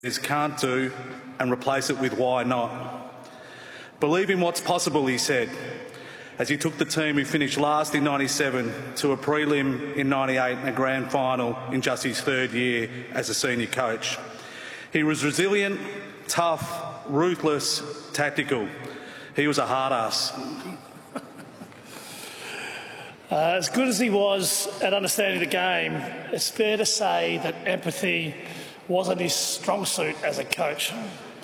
is can't do and replace it with why not. Believe in what's possible, he said, as he took the team who finished last in 97 to a prelim in 98 and a grand final in just his third year as a senior coach. He was resilient, tough, ruthless, tactical. He was a hard ass. As good as he was at understanding the game, it's fair to say that empathy wasn't his strong suit as a coach.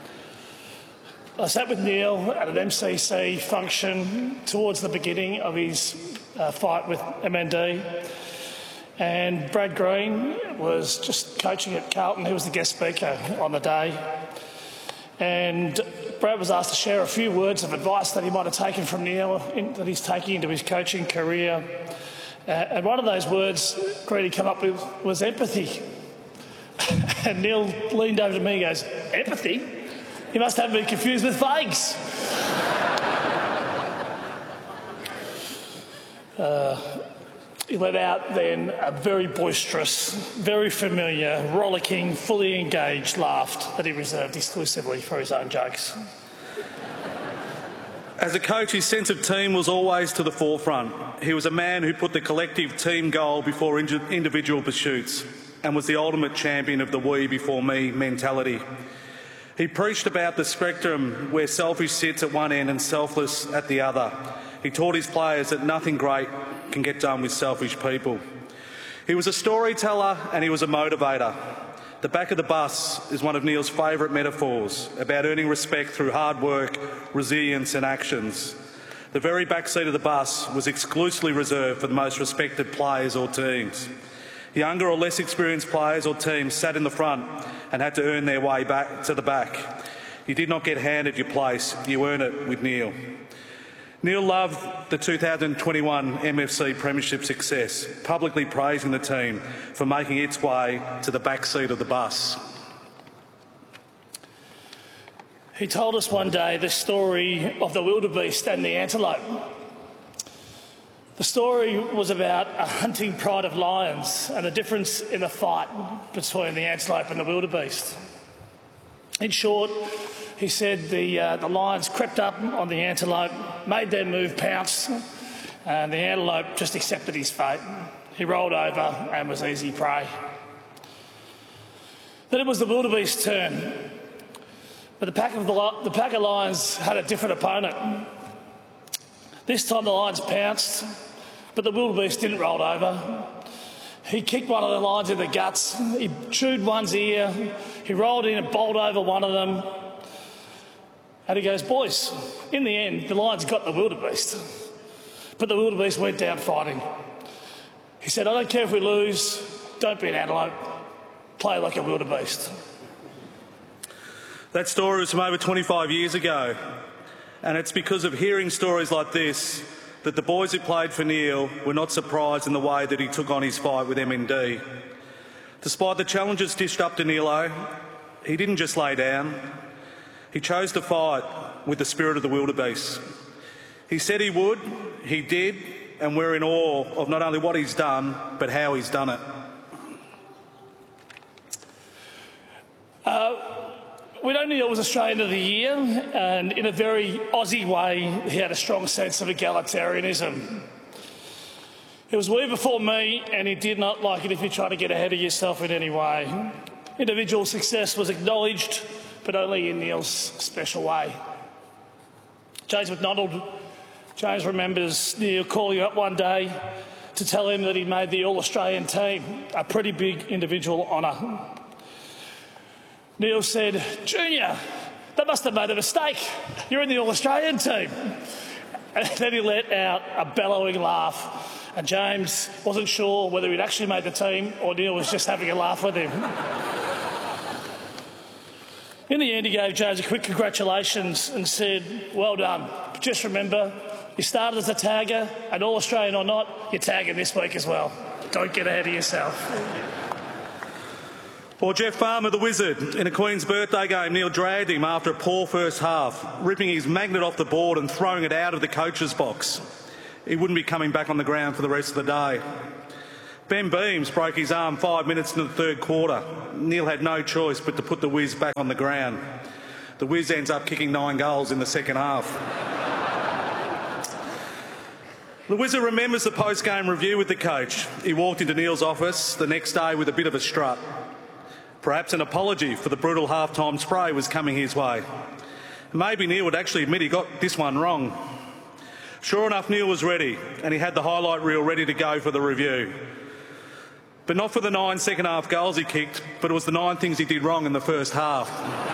I sat with Neil at an MCC function towards the beginning of his fight with MND, and Brad Green was just coaching at Carlton. He was the guest speaker on the day, and Brad was asked to share a few words of advice that he might have taken from Neil that he's taking into his coaching career. And one of those words Greedy came up with was empathy. And Neil leaned over to me and goes, "Empathy? You must have been confused with fags." He let out then a very boisterous, very familiar, rollicking, fully engaged laugh that he reserved exclusively for his own jokes. As a coach, his sense of team was always to the forefront. He was a man who put the collective team goal before individual pursuits and was the ultimate champion of the we before me mentality. He preached about the spectrum where selfish sits at one end and selfless at the other. He taught his players that nothing great can get done with selfish people. He was a storyteller and he was a motivator. The back of the bus is one of Neil's favourite metaphors about earning respect through hard work, resilience and actions. The very back seat of the bus was exclusively reserved for the most respected players or teams. Younger or less experienced players or teams sat in the front and had to earn their way back to the back. You did not get handed your place, you earned it with Neil. Neil loved the 2021 MFC Premiership success, publicly praising the team for making its way to the back seat of the bus. He told us one day the story of the wildebeest and the antelope. The story was about a hunting pride of lions and the difference in the fight between the antelope and the wildebeest. In short, he said the lions crept up on the antelope, made their move, pounced, and the antelope just accepted his fate. He rolled over and was easy prey. Then it was the wildebeest's turn, but the pack of lions had a different opponent. This time the lions pounced, but the wildebeest didn't roll over. He kicked one of the lions in the guts, he chewed one's ear, he rolled in and bowled over one of them. And he goes, "Boys, in the end, the lions got the wildebeest." But the wildebeest went down fighting. He said, "I don't care if we lose, don't be an antelope, play like a wildebeest." That story was from over 25 years ago, and it's because of hearing stories like this that the boys who played for Neil were not surprised in the way that he took on his fight with MND. Despite the challenges dished up to Neilo, he didn't just lay down. He chose to fight with the spirit of the wildebeest. He said he would, he did, and we're in awe of not only what he's done, but how he's done it. We know Neil was Australian of the Year, and in a very Aussie way, he had a strong sense of egalitarianism. It was we before me, and he did not like it if you tried to get ahead of yourself in any way. Individual success was acknowledged, but only in Neil's special way. James remembers Neil calling up one day to tell him that he made the All-Australian team, a pretty big individual honour. Neil said, "Junior, they must have made a mistake. You're in the All-Australian team." And then he let out a bellowing laugh, and James wasn't sure whether he'd actually made the team or Neil was just having a laugh with him. In the end, he gave James a quick congratulations and said, "Well done. Just remember, you started as a tagger, and All-Australian or not, you're tagging this week as well. Don't get ahead of yourself." Or Jeff Farmer, the wizard. In a Queen's birthday game, Neil dragged him after a poor first half, ripping his magnet off the board and throwing it out of the coach's box. He wouldn't be coming back on the ground for the rest of the day. Ben Beams broke his arm 5 minutes into the third quarter. Neil had no choice but to put the Wiz back on the ground. The Wiz ends up kicking 9 goals in the second half. The Wizard remembers the post-game review with the coach. He walked into Neil's office the next day with a bit of a strut. Perhaps an apology for the brutal half-time spray was coming his way. Maybe Neil would actually admit he got this one wrong. Sure enough, Neil was ready, and he had the highlight reel ready to go for the review. But not for the 9 second-half goals he kicked, but it was the 9 things he did wrong in the first half.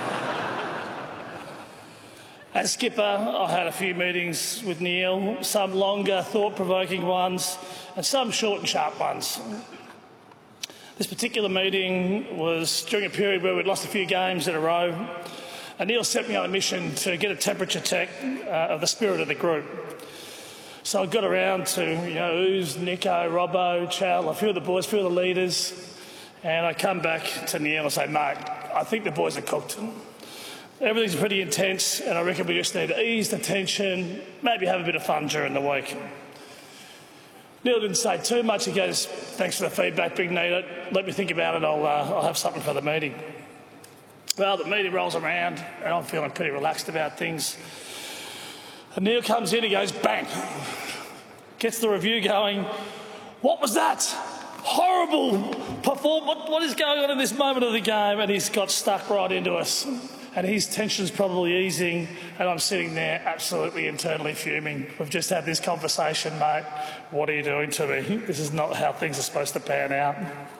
As skipper, I had a few meetings with Neil, some longer, thought-provoking ones, and some short and sharp ones. This particular meeting was during a period where we'd lost a few games in a row, and Neil set me on a mission to get a temperature check of the spirit of the group. So I got around to, Ooze, Nico, Robbo, Chal, a few of the boys, a few of the leaders, and I come back to Neil and say, mate, I think the boys are cooked. Everything's pretty intense, and I reckon we just need to ease the tension, maybe have a bit of fun during the week. Neil didn't say too much. He goes, thanks for the feedback, Big Nita. Let me think about it. I'll have something for the meeting. Well, the meeting rolls around, and I'm feeling pretty relaxed about things. And Neil comes in, he goes, bang, gets the review going. What was that? Horrible performance. What is going on in this moment of the game? And he's got stuck right into us. And his tension's probably easing, and I'm sitting there absolutely internally fuming. We've just had this conversation, mate. What are you doing to me? This is not how things are supposed to pan out.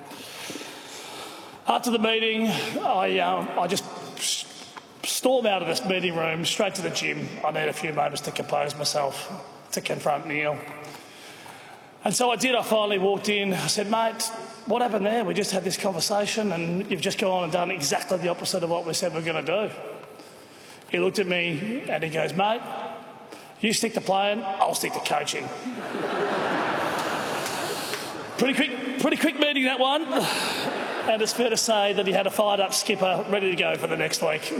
After the meeting, I just storm out of this meeting room, straight to the gym. I need a few moments to compose myself, to confront Neil. And so I did. I finally walked in. I said, mate, what happened there? We just had this conversation and you've just gone and done exactly the opposite of what we said we're going to do. He looked at me and he goes, mate, you stick to playing, I'll stick to coaching. Pretty quick meeting, that one. And it's fair to say that he had a fired-up skipper ready to go for the next week.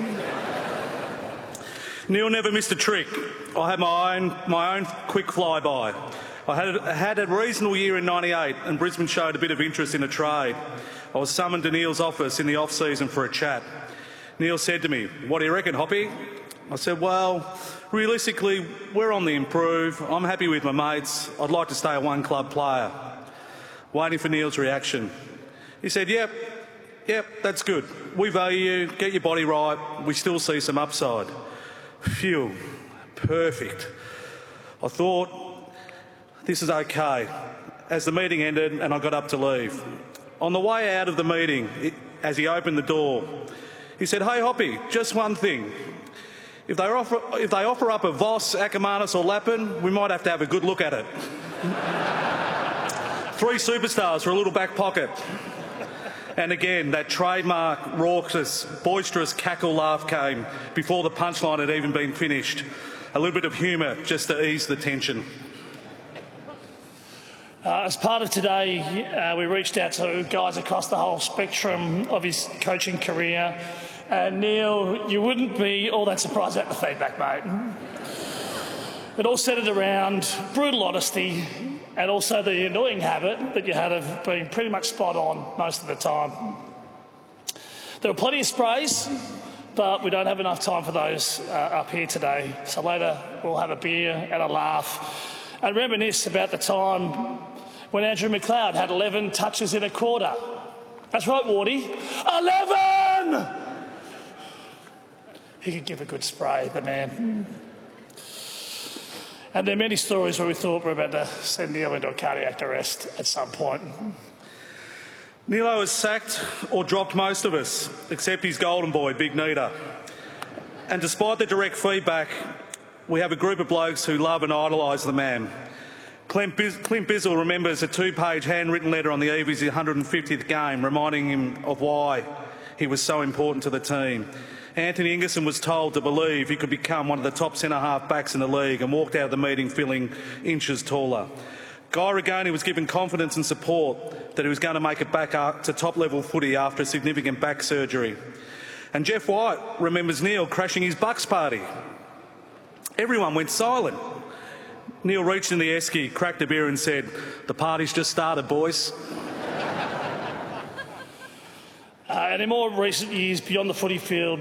Neil never missed a trick. I had my own quick flyby. I had a reasonable year in '98 and Brisbane showed a bit of interest in a trade. I was summoned to Neil's office in the off-season for a chat. Neil said to me, what do you reckon, Hoppy? I said, well, realistically, we're on the improve. I'm happy with my mates. I'd like to stay a one-club player. Waiting for Neil's reaction. He said, yep, that's good. We value you, get your body right. We still see some upside. Phew, perfect. I thought, this is okay. As the meeting ended and I got up to leave. On the way out of the meeting, as he opened the door, he said, hey Hoppy, just one thing. If they offer up a Voss, Ackermanis or Lappin, we might have to have a good look at it. 3 superstars for a little back pocket. And again, that trademark, raucous, boisterous cackle laugh came before the punchline had even been finished. A little bit of humour just to ease the tension. As part of today, we reached out to guys across the whole spectrum of his coaching career. And Neil, you wouldn't be all that surprised at the feedback, mate. It all centred around brutal honesty and also the annoying habit that you had of being pretty much spot on most of the time. There were plenty of sprays, but we don't have enough time for those up here today. So later we'll have a beer and a laugh and reminisce about the time when Andrew McLeod had 11 touches in a quarter. That's right, Wardy. 11! He could give a good spray, the man. And there are many stories where we thought we were about to send Neil into a cardiac arrest at some point. Neilo has sacked or dropped most of us, except his golden boy, Big Nita. And despite the direct feedback, we have a group of blokes who love and idolise the man. Clint Bizzle remembers a 2-page handwritten letter on the eve of his 150th game, reminding him of why he was so important to the team. Anthony Ingerson was told to believe he could become one of the top centre-half backs in the league and walked out of the meeting feeling inches taller. Guy Rigoni was given confidence and support that he was going to make it back up to top-level footy after a significant back surgery. And Jeff White remembers Neil crashing his Bucks party. Everyone went silent. Neil reached in the esky, cracked a beer and said, "The party's just started, boys." And in more recent years, beyond the footy field,